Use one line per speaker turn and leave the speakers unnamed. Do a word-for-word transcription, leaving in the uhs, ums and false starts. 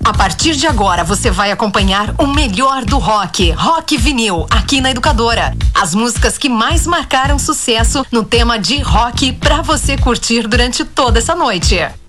A partir de agora você vai acompanhar o melhor do rock, Rock Vinil, aqui na Educadora. As músicas que mais marcaram sucesso no tema de rock pra você curtir durante toda essa noite.